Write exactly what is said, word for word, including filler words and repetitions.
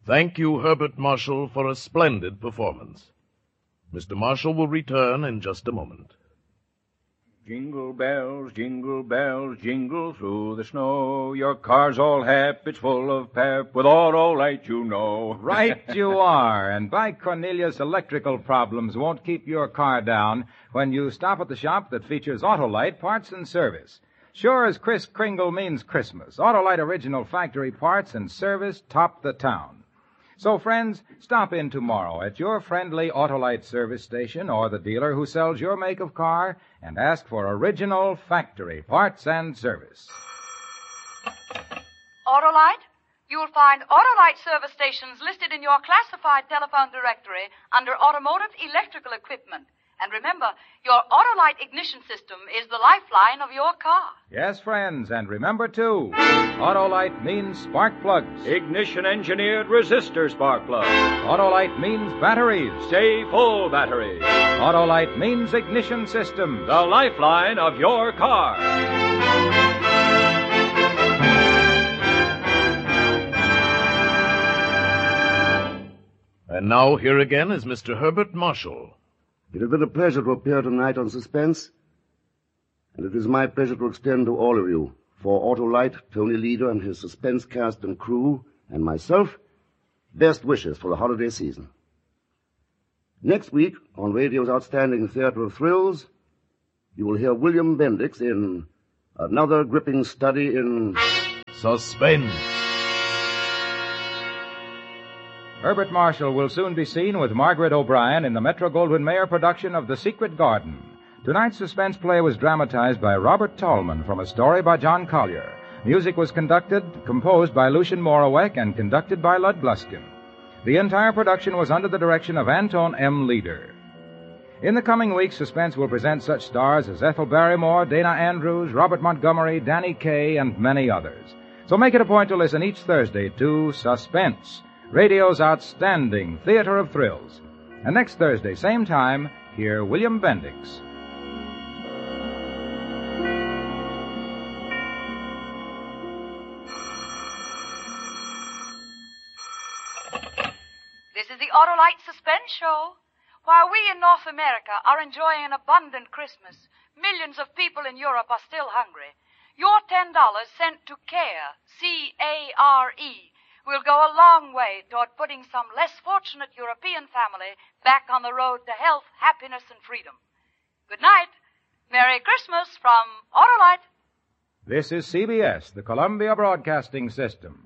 Thank you, Herbert Marshall, for a splendid performance. Mister Marshall will return in just a moment. Jingle bells, jingle bells, jingle through the snow. Your car's all hep, it's full of pep, with Autolite, you know. Right you are, and by Cornelius, electrical problems won't keep your car down when you stop at the shop that features Autolite parts and service. Sure as Kris Kringle means Christmas, Autolite original factory parts and service top the town. So, friends, stop in tomorrow at your friendly Autolite service station or the dealer who sells your make of car and ask for original factory parts and service. Autolite? You'll find Autolite service stations listed in your classified telephone directory under Automotive Electrical Equipment. And remember, your Autolite ignition system is the lifeline of your car. Yes, friends, and remember, too, Autolite means spark plugs. Ignition-engineered resistor spark plugs. Autolite means batteries. Stay full batteries. Autolite means ignition systems. The lifeline of your car. And now here again is Mister Herbert Marshall. It has been a pleasure to appear tonight on Suspense, and it is my pleasure to extend to all of you, for Autolite, Tony Leader and his Suspense cast and crew, and myself, best wishes for the holiday season. Next week, on radio's outstanding Theater of Thrills, you will hear William Bendix in another gripping study in Suspense. Herbert Marshall will soon be seen with Margaret O'Brien in the Metro-Goldwyn-Mayer production of The Secret Garden. Tonight's suspense play was dramatized by Robert Tallman from a story by John Collier. Music was conducted, composed by Lucien Morawek and conducted by Lud Gluskin. The entire production was under the direction of Anton M. Leader. In the coming weeks, Suspense will present such stars as Ethel Barrymore, Dana Andrews, Robert Montgomery, Danny Kaye, and many others. So make it a point to listen each Thursday to Suspense, radio's outstanding Theater of Thrills. And next Thursday, same time, hear William Bendix. This is the Autolite Suspense Show. While we in North America are enjoying an abundant Christmas, millions of people in Europe are still hungry. Your ten dollars sent to CARE, C A R E, will go a long way toward putting some less fortunate European family back on the road to health, happiness, and freedom. Good night. Merry Christmas from Autolite. This is C B S, the Columbia Broadcasting System.